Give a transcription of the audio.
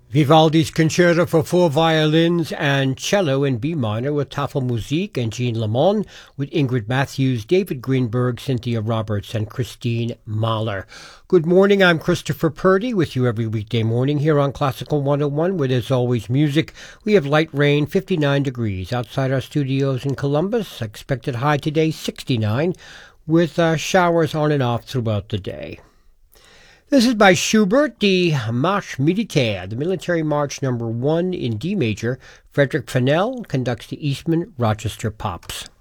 Vivaldi's Concerto for four violins and cello in B minor with Tafelmusik and Jean Lemon, with Ingrid Matthews, David Greenberg, Cynthia Roberts, and Christine Mahler. Good morning, I'm Christopher Purdy with you every weekday morning here on Classical 101, where there's always music. We have light rain, 59 degrees outside our studios in Columbus. Expected high today, 69, with showers on and off throughout the day. This is by Schubert, the Marche Militaire, the Military March number 1 in D major. Frederick Fennell conducts the Eastman Rochester Pops.